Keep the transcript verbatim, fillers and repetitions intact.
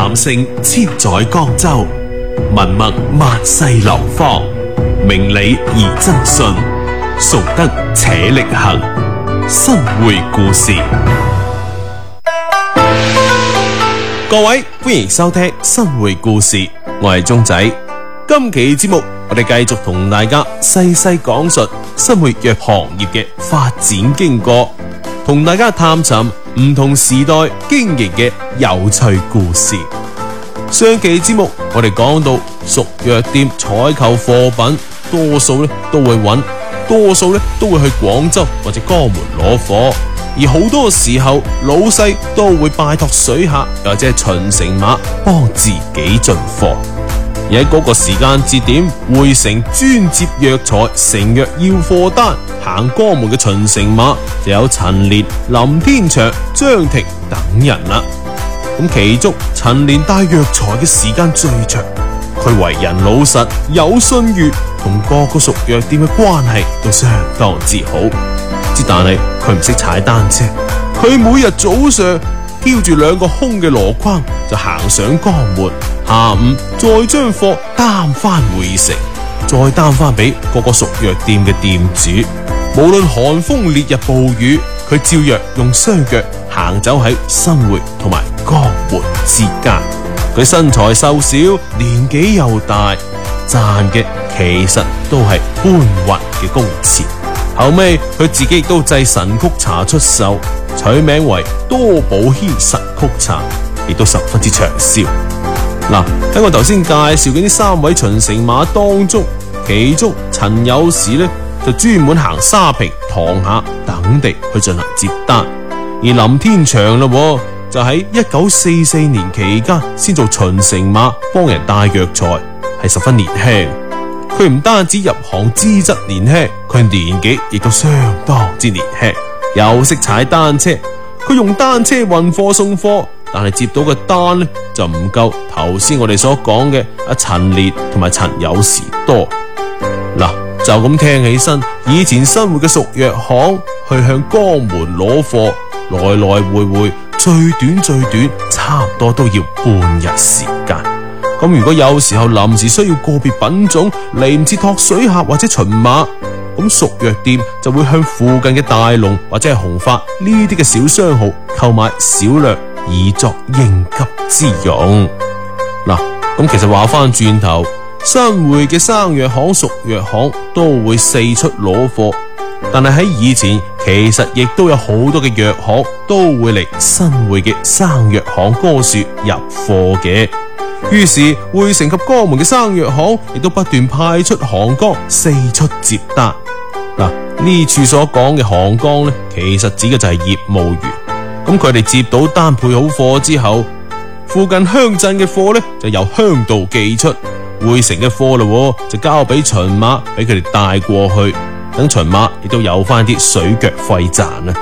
談勝千載江州，文墨萬世流芳。明理而爭信，崇德且力行。新會故事，各位歡迎收聽新會故事，我係鐘仔。今期節目我哋繼續同大家細細講述新會藥行業嘅發展經過，同大家探尋唔同時代經營嘅有趣故事。上期節目我哋講到屬藥店採購貨品，多數咧都會揾，多數咧都會去廣州或者江門攞貨，而好多時候老細都會拜託水客或者係巡城馬幫自己進貨。而喺嗰個時間節點，匯成專接藥材成藥要貨單行江門嘅巡城馬就有陳年、林天祥、張庭等人啦。咁其中陳年帶藥材嘅時間最長，佢為人老實有信譽，同各個屬藥店嘅關係都相當之好。之但係佢唔識踩單車，佢每日早上挑住兩個空嘅籮筐就行上江門，下午再將貨擔翻回城，再擔翻俾各個屬藥店嘅店主。無論寒風烈日暴雨，佢照樣用雙腳行走喺新會同埋江門之間。佢身材瘦小，年紀又大，賺嘅其實都係搬運嘅工錢。後尾佢自己亦都製神曲茶出售，取名為多寶軒神曲茶，亦都十分之暢銷。嗱，喺我頭先介紹嘅呢三位巡城馬當中，其中陳有時呢就專門行沙坪、塘下等地去進行接單，而林天祥啦，就喺一九四四年期間先做巡城馬，幫人帶藥材，係十分年輕。佢唔單止入行資質年輕，佢年紀亦都相當之年輕，又識踩單車。佢用單車運貨送貨，但係接到嘅單呢就唔夠頭先我哋所講嘅阿陳烈同埋陳有時多。嗱，就咁聽起身，以前新會嘅屬藥行去向江門攞貨，來來回回最短最短差唔多都要半日時間。咁如果有時候臨時需要個別品種嚟唔切託水客或者巡馬，咁屬藥店就會向附近嘅大龍或者係紅發呢啲嘅小商號購買少量以作應急之用。嗱，咁其實話翻轉頭，新會嘅生藥行、屬藥行都會四出攞貨，但係喺以前其實亦都有好多嘅藥行都會嚟新會嘅生藥行嗰處入貨嘅。於是匯成及江門嘅生藥行亦都不斷派出行崗四出接單。嗱，呢處所講嘅行崗呢，其實指嘅就係業務員。咁佢哋接到單配好貨之後，附近鄉鎮嘅貨呢就由鄉道寄出，匯成嘅貨啦就交俾巡馬，俾佢哋帶過去，等巡馬亦都有翻啲水腳費賺啊。